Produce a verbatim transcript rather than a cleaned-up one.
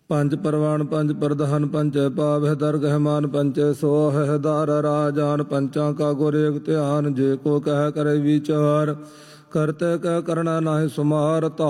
ਪੰਜ ਪਰਵਾਨ ਪੰਜ ਪ੍ਰਧਾਨ ਪੰਚ ਪਾਵਹਿ ਦਰਗਹਿ ਮਾਨ ਪੰਚ ਸੋਹਹਿ ਦਾਰ ਰਾਜਾਨ ਪੰਚਾਂ ਕਾ ਗੁਰ ਏਕ ਧਿਆਨ ਜੇ ਕੋ ਕਹਿ ਕਰੇ ਵਿਚਾਰ ਕਰਤੇ ਕਹਿ ਕਰਣਾ ਨਾਹਿ ਸੁਮਾਰ।